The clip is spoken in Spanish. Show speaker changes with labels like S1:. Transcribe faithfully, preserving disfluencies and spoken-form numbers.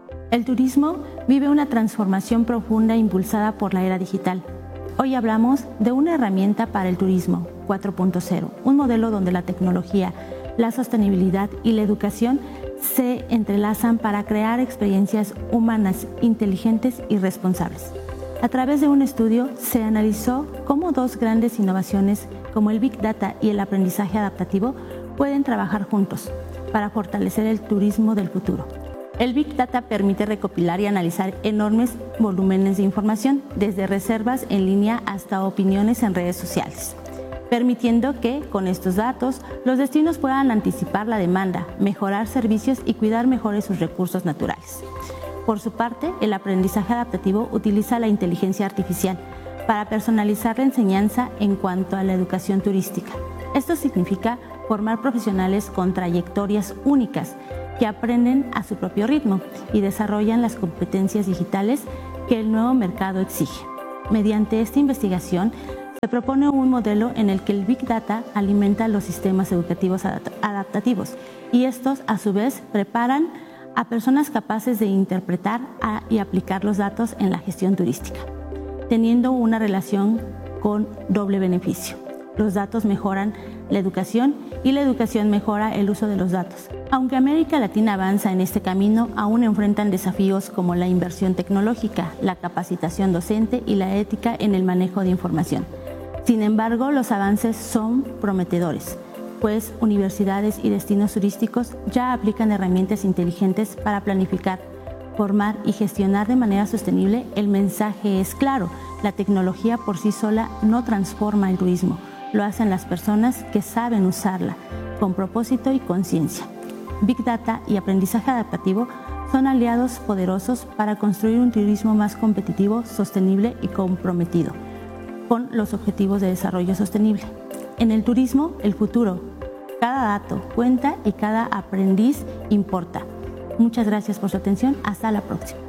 S1: El turismo vive una transformación profunda impulsada por la era digital. Hoy hablamos de una herramienta para el turismo cuatro punto cero, un modelo donde la tecnología, la sostenibilidad y la educación se entrelazan para crear experiencias humanas, inteligentes y responsables. A través de un estudio se analizó cómo dos grandes innovaciones como el Big Data y el aprendizaje adaptativo pueden trabajar juntos para fortalecer el turismo del futuro. El Big Data permite recopilar y analizar enormes volúmenes de información, desde reservas en línea hasta opiniones en redes sociales, permitiendo que, con estos datos, los destinos puedan anticipar la demanda, mejorar servicios y cuidar mejor sus recursos naturales. Por su parte, el aprendizaje adaptativo utiliza la inteligencia artificial para personalizar la enseñanza en cuanto a la educación turística. Esto significa formar profesionales con trayectorias únicas que aprenden a su propio ritmo y desarrollan las competencias digitales que el nuevo mercado exige. Mediante esta investigación, se propone un modelo en el que el Big Data alimenta los sistemas educativos adaptativos y estos, a su vez, preparan a personas capaces de interpretar y aplicar los datos en la gestión turística, teniendo una relación con doble beneficio. Los datos mejoran la educación y la educación mejora el uso de los datos. Aunque América Latina avanza en este camino, aún enfrentan desafíos como la inversión tecnológica, la capacitación docente y la ética en el manejo de información. Sin embargo, los avances son prometedores, pues universidades y destinos turísticos ya aplican herramientas inteligentes para planificar, formar y gestionar de manera sostenible. El mensaje es claro: la tecnología por sí sola no transforma el turismo, lo hacen las personas que saben usarla con propósito y conciencia. Big Data y aprendizaje adaptativo son aliados poderosos para construir un turismo más competitivo, sostenible y comprometido con los objetivos de desarrollo sostenible. En el turismo, el futuro, cada dato cuenta y cada aprendiz importa. Muchas gracias por su atención. Hasta la próxima.